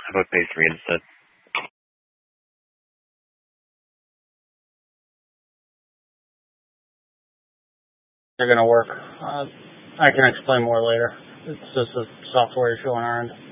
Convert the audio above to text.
How about page 3 instead? They're going to work. I can explain more later. It's just a software issue on our end.